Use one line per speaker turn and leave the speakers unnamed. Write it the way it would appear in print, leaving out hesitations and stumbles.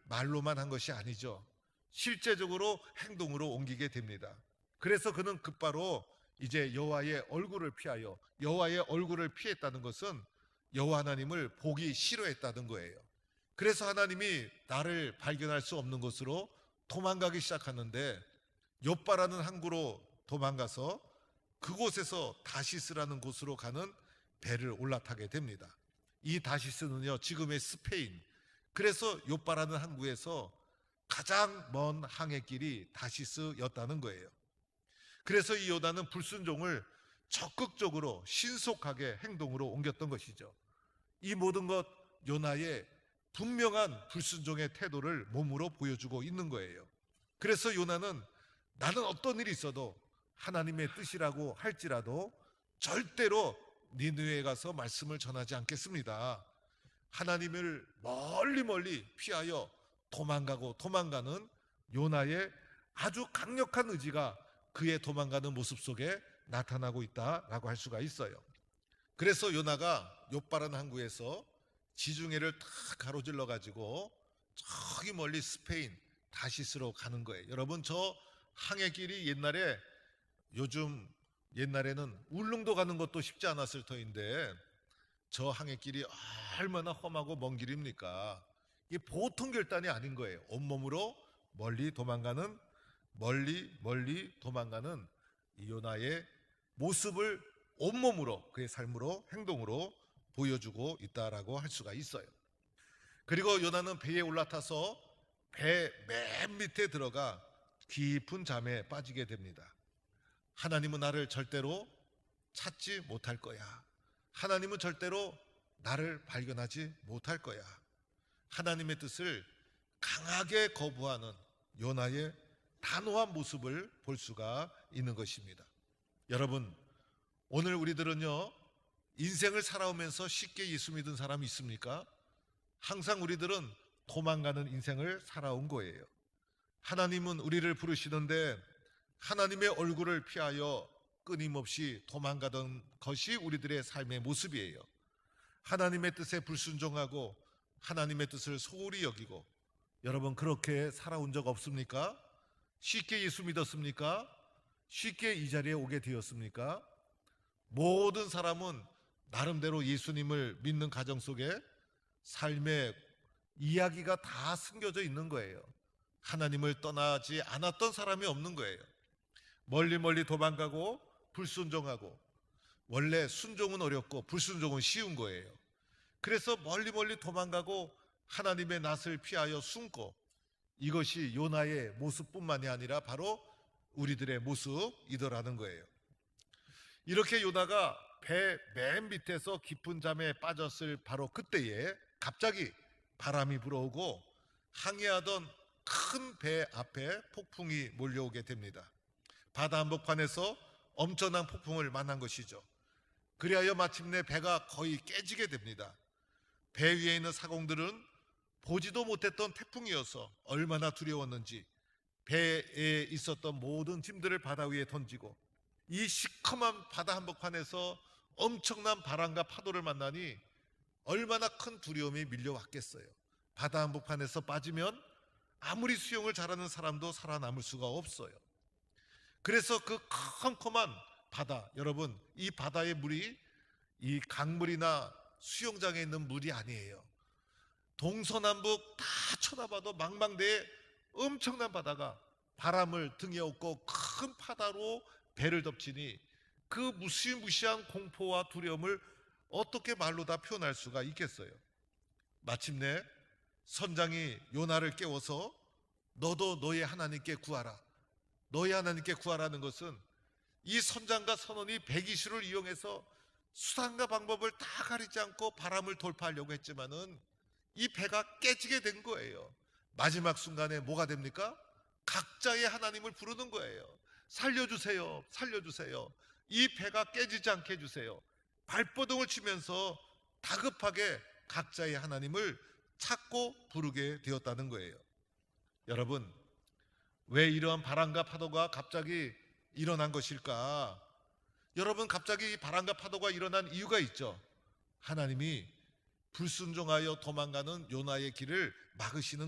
말로만 한 것이 아니죠. 실제적으로 행동으로 옮기게 됩니다. 그래서 그는 곧바로 이제 여호와의 얼굴을 피하여, 여호와의 얼굴을 피했다는 것은 여호와 하나님을 보기 싫어했다는 거예요. 그래서 하나님이 나를 발견할 수 없는 곳으로 도망가기 시작하는데, 욥바라는 항구로 도망가서 그곳에서 다시스라는 곳으로 가는 배를 올라타게 됩니다. 이 다시스는요, 지금의 스페인, 그래서 욥바라는 항구에서 가장 먼 항해길이 다시스였다는 거예요. 그래서 이 요나는 불순종을 적극적으로 신속하게 행동으로 옮겼던 것이죠. 이 모든 것, 요나의 분명한 불순종의 태도를 몸으로 보여주고 있는 거예요. 그래서 요나는 나는 어떤 일이 있어도 하나님의 뜻이라고 할지라도 절대로 니느웨에 가서 말씀을 전하지 않겠습니다. 하나님을 멀리 피하여 도망가는 요나의 아주 강력한 의지가 그의 도망가는 모습 속에 나타나고 있다라고 할 수가 있어요. 그래서 요나가 욥바라는 항구에서 지중해를 다 가로질러 가지고 저기 멀리 스페인 다시스로 가는 거예요. 여러분, 저 항해길이 옛날에는 울릉도 가는 것도 쉽지 않았을 터인데 저 항해길이 얼마나 험하고 먼 길입니까? 이게 보통 결단이 아닌 거예요. 온몸으로 멀리 도망가는 이 요나의 모습을 온몸으로, 그의 삶으로, 행동으로 보여주고 있다라고 할 수가 있어요. 그리고 요나는 배에 올라타서 배 맨 밑에 들어가 깊은 잠에 빠지게 됩니다. 하나님은 나를 절대로 찾지 못할 거야. 하나님은 절대로 나를 발견하지 못할 거야. 하나님의 뜻을 강하게 거부하는 요나의 단호한 모습을 볼 수가 있는 것입니다. 여러분, 오늘 우리들은요, 인생을 살아오면서 쉽게 예수 믿은 사람이 있습니까? 항상 우리들은 도망가는 인생을 살아온 거예요. 하나님은 우리를 부르시는데 하나님의 얼굴을 피하여 끊임없이 도망가던 것이 우리들의 삶의 모습이에요. 하나님의 뜻에 불순종하고 하나님의 뜻을 소홀히 여기고, 여러분 그렇게 살아온 적 없습니까? 쉽게 예수 믿었습니까? 쉽게 이 자리에 오게 되었습니까? 모든 사람은 나름대로 예수님을 믿는 가정 속에 삶의 이야기가 다 숨겨져 있는 거예요. 하나님을 떠나지 않았던 사람이 없는 거예요. 멀리 도망가고 불순종하고, 원래 순종은 어렵고 불순종은 쉬운 거예요. 그래서 멀리 도망가고 하나님의 낯을 피하여 숨고, 이것이 요나의 모습뿐만이 아니라 바로 우리들의 모습이더라는 거예요. 이렇게 요나가 배 맨 밑에서 깊은 잠에 빠졌을 바로 그때에 갑자기 바람이 불어오고 항해하던 큰 배 앞에 폭풍이 몰려오게 됩니다. 바다 한복판에서 엄청난 폭풍을 만난 것이죠. 그리하여 마침내 배가 거의 깨지게 됩니다. 배 위에 있는 사공들은 보지도 못했던 태풍이어서 얼마나 두려웠는지 배에 있었던 모든 짐들을 바다 위에 던지고, 이 시커먼 바다 한복판에서 엄청난 바람과 파도를 만나니 얼마나 큰 두려움이 밀려왔겠어요. 바다 한복판에서 빠지면 아무리 수영을 잘하는 사람도 살아남을 수가 없어요. 그래서 그 컴컴한 바다, 여러분, 이 바다의 물이 이 강물이나 수영장에 있는 물이 아니에요. 동서남북 다 쳐다봐도 망망대해 엄청난 바다가 바람을 등에 업고 큰 파다로 배를 덮치니 그 무시무시한 공포와 두려움을 어떻게 말로 다 표현할 수가 있겠어요. 마침내 선장이 요나를 깨워서 너도 너의 하나님께 구하라. 너의 하나님께 구하라는 것은 이 선장과 선원이 배기술을 이용해서 수단과 방법을 다 가리지 않고 바람을 돌파하려고 했지만은 이 배가 깨지게 된 거예요. 마지막 순간에 뭐가 됩니까? 각자의 하나님을 부르는 거예요. 살려주세요, 살려주세요. 이 배가 깨지지 않게 해주세요. 발버둥을 치면서 다급하게 각자의 하나님을 찾고 부르게 되었다는 거예요. 여러분, 왜 이러한 바람과 파도가 갑자기 일어난 것일까? 여러분, 갑자기 바람과 파도가 일어난 이유가 있죠. 하나님이 불순종하여 도망가는 요나의 길을 막으시는